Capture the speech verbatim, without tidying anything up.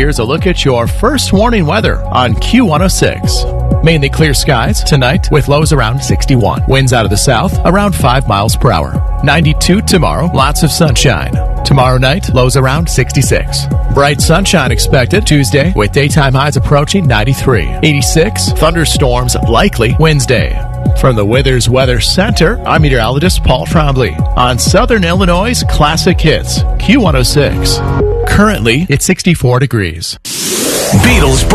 Here's a look at your first warning weather on Q one oh six. Mainly clear skies tonight with lows around sixty-one. Winds out of the south around five miles per hour. ninety-two tomorrow, lots of sunshine. Tomorrow night, lows around sixty-six. Bright sunshine expected Tuesday with daytime highs approaching ninety-three. eighty-six, thunderstorms likely Wednesday. From the Withers Weather Center, I'm meteorologist Paul Trombley on Southern Illinois' Classic Hits, Q one oh six. Currently, it's sixty-four degrees. Beatles